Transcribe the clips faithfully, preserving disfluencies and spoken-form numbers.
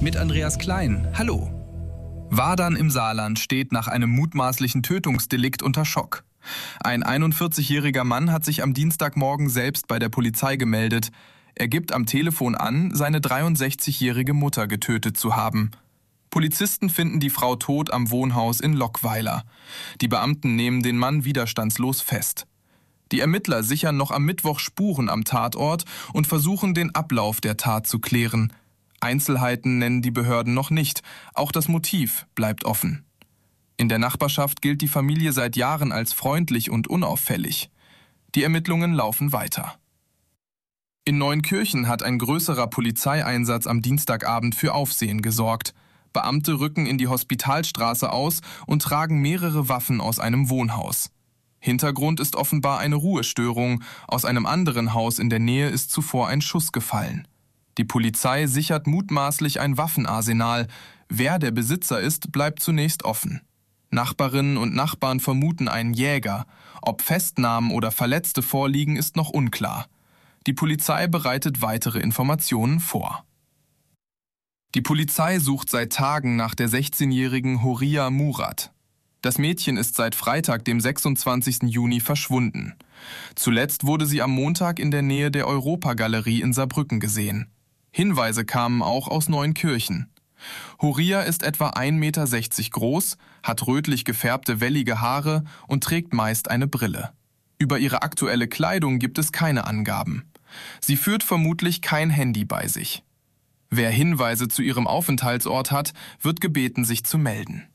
mit Andreas Klein. Hallo. Wadern im Saarland steht nach einem mutmaßlichen Tötungsdelikt unter Schock. Ein einundvierzigjähriger Mann hat sich am Dienstagmorgen selbst bei der Polizei gemeldet. Er gibt am Telefon an, seine dreiundsechzigjährige Mutter getötet zu haben. Polizisten finden die Frau tot am Wohnhaus in Lockweiler. Die Beamten nehmen den Mann widerstandslos fest. Die Ermittler sichern noch am Mittwoch Spuren am Tatort und versuchen, den Ablauf der Tat zu klären. Einzelheiten nennen die Behörden noch nicht, auch das Motiv bleibt offen. In der Nachbarschaft gilt die Familie seit Jahren als freundlich und unauffällig. Die Ermittlungen laufen weiter. In Neunkirchen hat ein größerer Polizeieinsatz am Dienstagabend für Aufsehen gesorgt. Beamte rücken in die Hospitalstraße aus und tragen mehrere Waffen aus einem Wohnhaus. Hintergrund ist offenbar eine Ruhestörung. Aus einem anderen Haus in der Nähe ist zuvor ein Schuss gefallen. Die Polizei sichert mutmaßlich ein Waffenarsenal. Wer der Besitzer ist, bleibt zunächst offen. Nachbarinnen und Nachbarn vermuten einen Jäger. Ob Festnahmen oder Verletzte vorliegen, ist noch unklar. Die Polizei bereitet weitere Informationen vor. Die Polizei sucht seit Tagen nach der sechzehnjährigen Horia Murat. Das Mädchen ist seit Freitag, dem sechsundzwanzigsten Juni, verschwunden. Zuletzt wurde sie am Montag in der Nähe der Europagalerie in Saarbrücken gesehen. Hinweise kamen auch aus Neunkirchen. Horia ist etwa ein Meter sechzig groß, hat rötlich gefärbte wellige Haare und trägt meist eine Brille. Über ihre aktuelle Kleidung gibt es keine Angaben. Sie führt vermutlich kein Handy bei sich. Wer Hinweise zu ihrem Aufenthaltsort hat, wird gebeten, sich zu melden.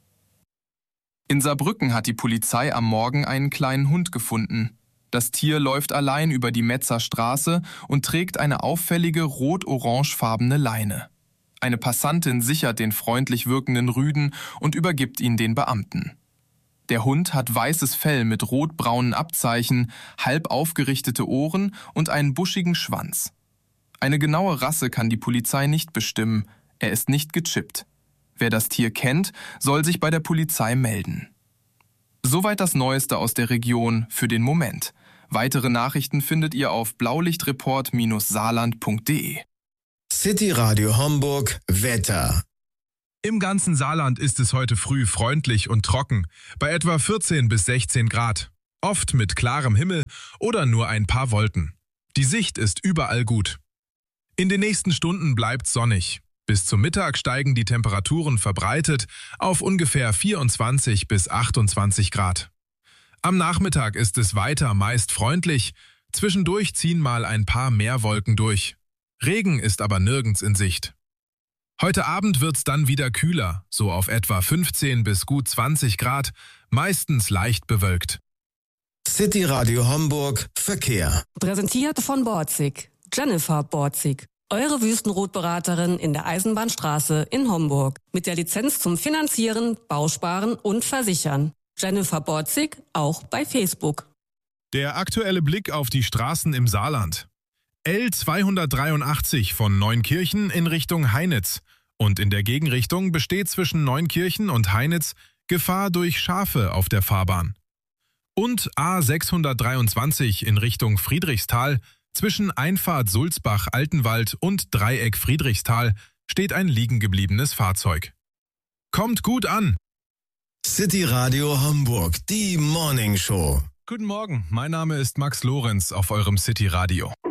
In Saarbrücken hat die Polizei am Morgen einen kleinen Hund gefunden. Das Tier läuft allein über die Metzer Straße und trägt eine auffällige rot-orangefarbene Leine. Eine Passantin sichert den freundlich wirkenden Rüden und übergibt ihn den Beamten. Der Hund hat weißes Fell mit rotbraunen Abzeichen, halb aufgerichtete Ohren und einen buschigen Schwanz. Eine genaue Rasse kann die Polizei nicht bestimmen, er ist nicht gechippt. Wer das Tier kennt, soll sich bei der Polizei melden. Soweit das Neueste aus der Region für den Moment. Weitere Nachrichten findet ihr auf blaulichtreport Bindestrich saarland Punkt de. City Radio Homburg Wetter. Im ganzen Saarland ist es heute früh freundlich und trocken, bei etwa vierzehn bis sechzehn Grad. Oft mit klarem Himmel oder nur ein paar Wolken. Die Sicht ist überall gut. In den nächsten Stunden bleibt sonnig. Bis zum Mittag steigen die Temperaturen verbreitet auf ungefähr vierundzwanzig bis achtundzwanzig Grad. Am Nachmittag ist es weiter meist freundlich, zwischendurch ziehen mal ein paar mehr Wolken durch. Regen ist aber nirgends in Sicht. Heute Abend wird's dann wieder kühler, so auf etwa fünfzehn bis gut zwanzig Grad, meistens leicht bewölkt. City Radio Homburg Verkehr. Präsentiert von Borzig. Jennifer Borzig. Eure Wüstenrotberaterin in der Eisenbahnstraße in Homburg. Mit der Lizenz zum Finanzieren, Bausparen und Versichern. Jennifer Borzig, auch bei Facebook. Der aktuelle Blick auf die Straßen im Saarland. L zweihundertdreiundachtzig von Neunkirchen in Richtung Heinitz. Und in der Gegenrichtung besteht zwischen Neunkirchen und Heinitz Gefahr durch Schafe auf der Fahrbahn. Und A sechshundertdreiundzwanzig in Richtung Friedrichsthal. Zwischen Einfahrt Sulzbach-Altenwald und Dreieck Friedrichsthal steht ein liegengebliebenes Fahrzeug. Kommt gut an! City Radio Homburg, die Morning Show. Guten Morgen, mein Name ist Max Lorenz auf eurem City Radio.